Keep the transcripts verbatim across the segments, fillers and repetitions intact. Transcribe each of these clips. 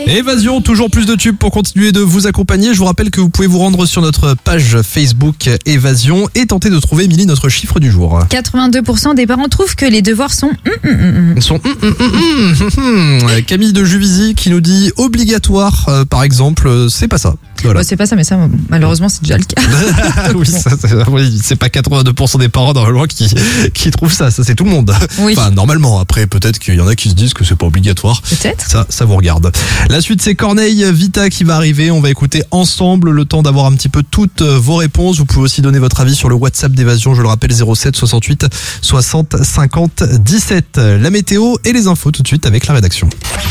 Évasion, toujours plus de tubes pour continuer de vous accompagner. Je vous rappelle que vous pouvez vous rendre sur notre page Facebook Évasion et tenter de trouver, Émilie, notre chiffre du jour. quatre-vingt-deux pour cent des parents trouvent que les devoirs sont... Mm, mm, mm. Ils sont... Mm, mm, mm, mm. Camille de Juvisy qui nous dit obligatoire, euh, par exemple, euh, c'est pas ça. Voilà. Bon, c'est pas ça, mais ça, malheureusement, c'est déjà le cas. oui, ça, c'est, oui, c'est pas quatre-vingt-deux pour cent des parents normalement qui, qui trouvent ça. Ça, c'est tout le monde. Oui. Enfin, normalement. Après, peut-être qu'il y en a qui se disent que c'est pas obligatoire. Peut-être. Ça, ça vous regarde. La suite, c'est Corneille Vita qui va arriver. On va écouter ensemble le temps d'avoir un petit peu toutes vos réponses. Vous pouvez aussi donner votre avis sur le WhatsApp d'Évasion. Je le rappelle, zéro sept soixante-huit soixante cinquante dix-sept. La météo et les infos tout de suite avec la rédaction.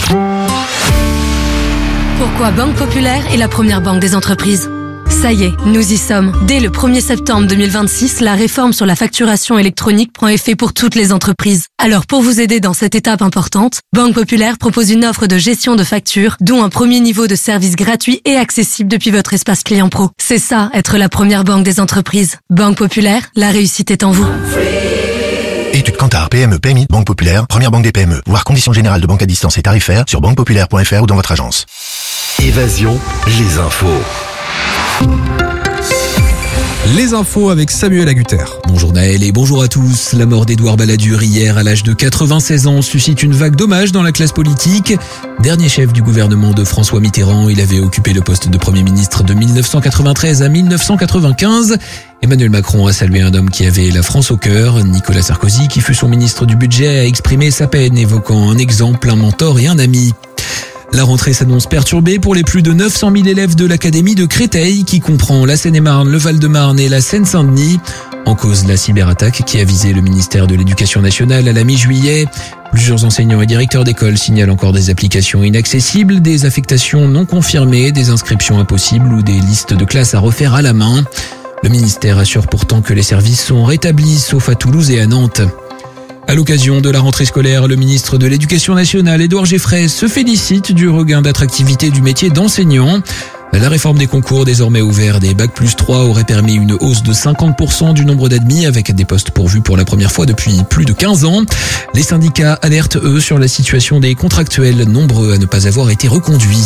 Pourquoi Banque Populaire est la première banque des entreprises? Ça y est, nous y sommes. Dès le premier septembre deux mille vingt-six, la réforme sur la facturation électronique prend effet pour toutes les entreprises. Alors pour vous aider dans cette étape importante, Banque Populaire propose une offre de gestion de factures, dont un premier niveau de service gratuit et accessible depuis votre espace client pro. C'est ça, être la première banque des entreprises. Banque Populaire, la réussite est en vous. Études Kantar, P M E, P M I, Banque Populaire, première banque des P M E. Voir conditions générales de banque à distance et tarifaires sur banque populaire point f r ou dans votre agence. Évasion, les infos. Les infos avec Samuel Agutter. Bonjour Naël et bonjour à tous. La mort d'Édouard Balladur hier à l'âge de quatre-vingt-seize ans suscite une vague d'hommages dans la classe politique. Dernier chef du gouvernement de François Mitterrand, il avait occupé le poste de Premier ministre de mille neuf cent quatre-vingt-treize à mille neuf cent quatre-vingt-quinze. Emmanuel Macron a salué un homme qui avait la France au cœur. Nicolas Sarkozy, qui fut son ministre du budget, a exprimé sa peine, évoquant un exemple, un mentor et un ami. La rentrée s'annonce perturbée pour les plus de neuf cent mille élèves de l'Académie de Créteil, qui comprend la Seine-et-Marne, le Val-de-Marne et la Seine-Saint-Denis. En cause, la cyberattaque qui a visé le ministère de l'Éducation nationale à la mi-juillet. Plusieurs enseignants et directeurs d'école signalent encore des applications inaccessibles, des affectations non confirmées, des inscriptions impossibles ou des listes de classes à refaire à la main. Le ministère assure pourtant que les services sont rétablis, sauf à Toulouse et à Nantes. À l'occasion de la rentrée scolaire, le ministre de l'Éducation nationale, Édouard Géfray, se félicite du regain d'attractivité du métier d'enseignant. La réforme des concours désormais ouverts des bac plus trois aurait permis une hausse de cinquante pour cent du nombre d'admis avec des postes pourvus pour la première fois depuis plus de quinze ans. Les syndicats alertent eux sur la situation des contractuels, nombreux à ne pas avoir été reconduits.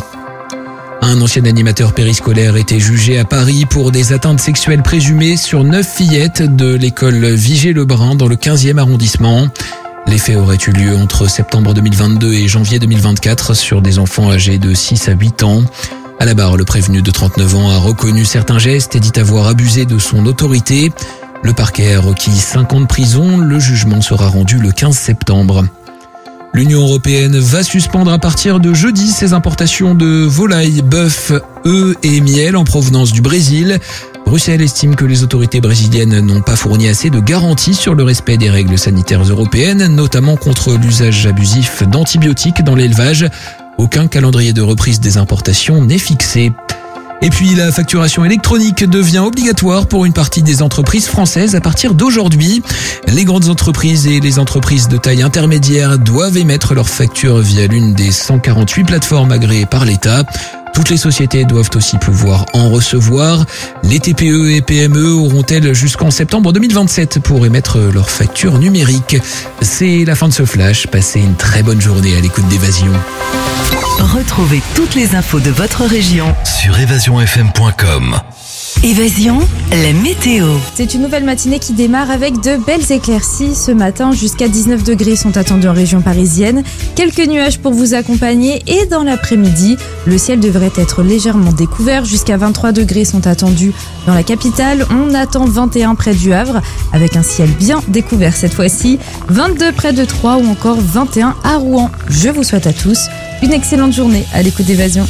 Un ancien animateur périscolaire était jugé à Paris pour des atteintes sexuelles présumées sur neuf fillettes de l'école Vigée-Lebrun dans le quinzième arrondissement. Les faits auraient eu lieu entre septembre deux mille vingt-deux et janvier deux mille vingt-quatre sur des enfants âgés de six à huit ans. À la barre, le prévenu de trente-neuf ans a reconnu certains gestes et dit avoir abusé de son autorité. Le parquet a requis cinq ans de prison. Le jugement sera rendu le quinze septembre. L'Union européenne va suspendre à partir de jeudi ses importations de volailles, bœuf, œufs et miel en provenance du Brésil. Bruxelles estime que les autorités brésiliennes n'ont pas fourni assez de garanties sur le respect des règles sanitaires européennes, notamment contre l'usage abusif d'antibiotiques dans l'élevage. Aucun calendrier de reprise des importations n'est fixé. Et puis la facturation électronique devient obligatoire pour une partie des entreprises françaises à partir d'aujourd'hui. Les grandes entreprises et les entreprises de taille intermédiaire doivent émettre leurs factures via l'une des cent quarante-huit plateformes agréées par l'État. Toutes les sociétés doivent aussi pouvoir en recevoir. Les T P E et P M E auront-elles jusqu'en septembre deux mille vingt-sept pour émettre leurs factures numériques. C'est la fin de ce flash. Passez une très bonne journée à l'écoute d'Évasion. Retrouvez toutes les infos de votre région sur évasion f m point com. Évasion, la météo. C'est une nouvelle matinée qui démarre avec de belles éclaircies. Ce matin, jusqu'à dix-neuf degrés sont attendus en région parisienne. Quelques nuages pour vous accompagner et dans l'après-midi, le ciel devrait être légèrement découvert. Jusqu'à vingt-trois degrés sont attendus dans la capitale. On attend vingt et un près du Havre avec un ciel bien découvert cette fois-ci. vingt-deux près de Troyes ou encore vingt et un à Rouen. Je vous souhaite à tous une excellente journée à l'écoute d'Évasion.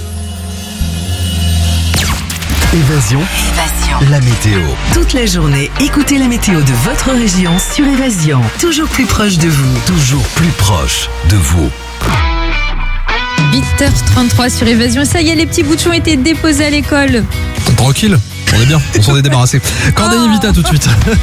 Évasion, Évasion, la météo. toute la journée, écoutez la météo de votre région sur Évasion. Toujours plus proche de vous. Toujours plus proche de vous. huit heures trente-trois sur Évasion. Ça y est, les petits bouchons étaient déposés à l'école. Tranquille, on est bien, on s'en est débarrassé. Corneille Vita tout de suite.